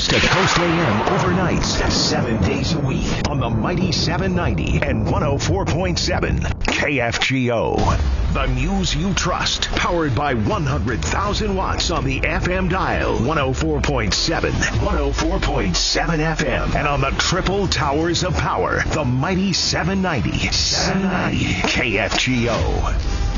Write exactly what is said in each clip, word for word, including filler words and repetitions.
Coast to Coast A M overnights, seven days a week on the Mighty seven ninety and one oh four point seven K F G O. The news you trust, powered by one hundred thousand watts on the F M dial, one oh four point seven, one oh four point seven F M, and on the triple towers of power, the Mighty seven ninety, seven ninety K F G O.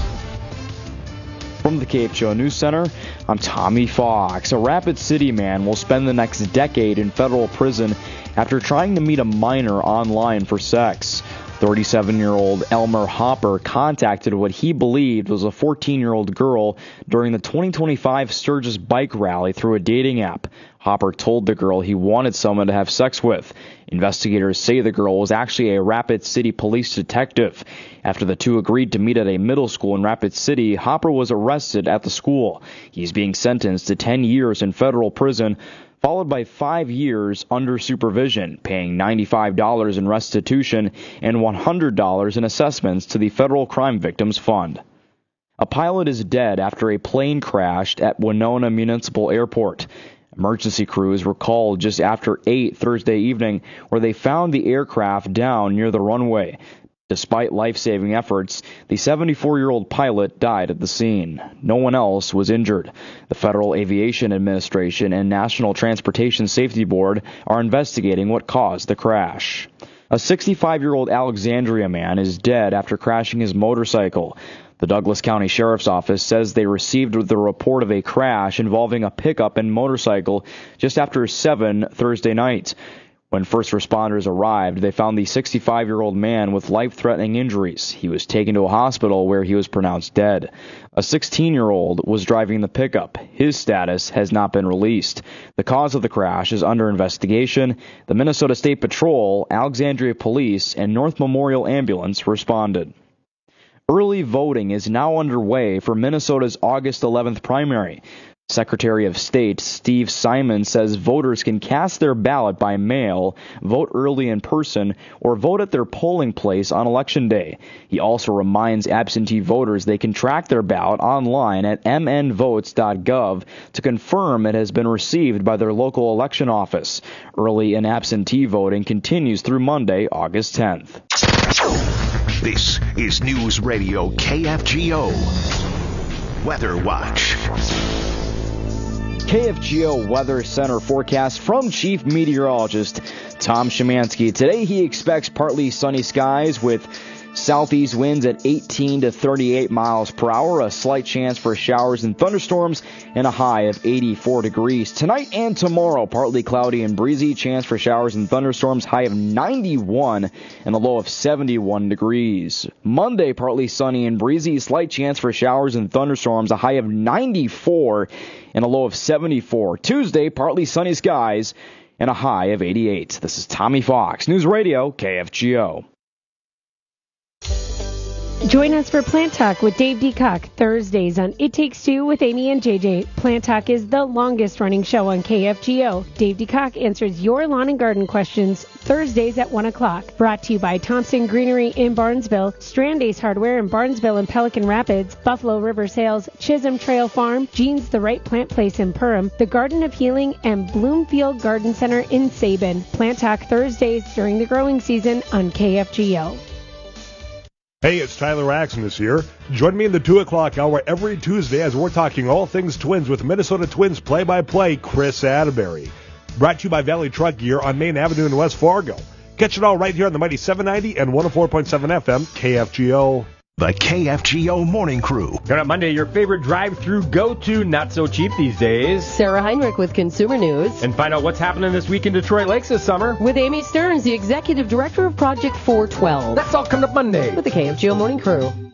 From the K F G O News Center, I'm Tommy Fox. A Rapid City man will spend the next decade in federal prison after trying to meet a minor online for sex. thirty-seven-year-old Elmer Hopper contacted what he believed was a fourteen-year-old girl during the twenty twenty-five Sturgis bike rally through a dating app. Hopper told the girl he wanted someone to have sex with. Investigators say the girl was actually a Rapid City police detective. After the two agreed to meet at a middle school in Rapid City, Hopper was arrested at the school. He's being sentenced to ten years in federal prison, followed by five years under supervision, paying ninety-five dollars in restitution and one hundred dollars in assessments to the Federal Crime Victims Fund. A pilot is dead after a plane crashed at Winona Municipal Airport. Emergency crews were called just after eight Thursday evening, where they found the aircraft down near the runway. Despite life-saving efforts, the seventy-four-year-old pilot died at the scene. No one else was injured. The Federal Aviation Administration and National Transportation Safety Board are investigating what caused the crash. A sixty-five-year-old Alexandria man is dead after crashing his motorcycle. The Douglas County Sheriff's Office says they received the report of a crash involving a pickup and motorcycle just after seven Thursday night. When first responders arrived, they found the sixty-five-year-old man with life-threatening injuries. He was taken to a hospital where he was pronounced dead. A sixteen-year-old was driving the pickup. His status has not been released. The cause of the crash is under investigation. The Minnesota State Patrol, Alexandria Police, and North Memorial Ambulance responded. Early voting is now underway for Minnesota's August eleventh primary. Secretary of State Steve Simon says voters can cast their ballot by mail, vote early in person, or vote at their polling place on Election Day. He also reminds absentee voters they can track their ballot online at m n votes dot gov to confirm it has been received by their local election office. Early and absentee voting continues through Monday, August tenth. This is News Radio K F G O Weather Watch. K F G O Weather Center forecast from Chief Meteorologist Tom Szymanski. Today he expects partly sunny skies with southeast winds at eighteen to thirty-eight miles per hour, a slight chance for showers and thunderstorms, and a high of eighty-four degrees. Tonight and tomorrow, partly cloudy and breezy, chance for showers and thunderstorms, high of ninety-one and a low of seventy-one degrees. Monday, partly sunny and breezy, slight chance for showers and thunderstorms, a high of ninety-four and a low of seventy-four. Tuesday, partly sunny skies and a high of eighty-eight. This is Tommy Fox, News Radio K F G O. Join us for Plant Talk with Dave DeCock, Thursdays on It Takes Two with Amy and J J. Plant Talk is the longest-running show on K F G O. Dave DeCock answers your lawn and garden questions Thursdays at one o'clock. Brought to you by Thompson Greenery in Barnesville, Strand Ace Hardware in Barnesville and Pelican Rapids, Buffalo River Sales, Chisholm Trail Farm, Jean's The Right Plant Place in Perham, The Garden of Healing, and Bloomfield Garden Center in Sabin. Plant Talk Thursdays during the growing season on K F G O. Hey, it's Tyler Axon this year. Join me in the two o'clock hour every Tuesday as we're talking all things Twins with Minnesota Twins play-by-play Chris Atterbury. Brought to you by Valley Truck Gear on Main Avenue in West Fargo. Catch it all right here on the Mighty seven ninety and one oh four point seven F M K F G O. The K F G O Morning Crew. Coming up Monday, your favorite drive-through go-to, not so cheap these days. Sarah Heinrich with Consumer News. And find out what's happening this week in Detroit Lakes this summer. With Amy Stearns, the Executive Director of Project four twelve. That's all coming up Monday. With the K F G O Morning Crew.